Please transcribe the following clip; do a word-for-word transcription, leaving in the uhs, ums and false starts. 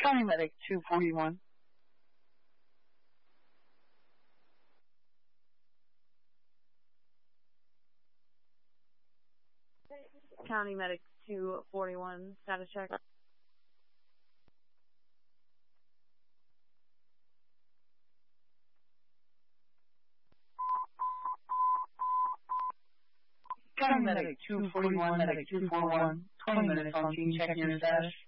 County Medic two forty-one. County Medic two forty-one, status check. County Medic two forty-one, Medic two forty-one, twenty minutes on scene, checking your status.